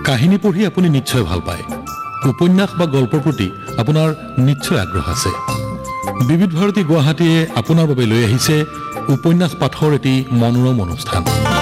কাহিনী পঢ়ি আপুনি নিশ্চয় ভাল পায় উপন্যাস বা গল্পৰ প্ৰতি আপোনাৰ নিশ্চয় আগ্ৰহ আছে বিবিধ ভাৰতী গুৱাহাটীয়ে আপোনাৰ বাবে লৈ আহিছে উপন্যাস পাঠৰ এটি মনোৰম অনুষ্ঠান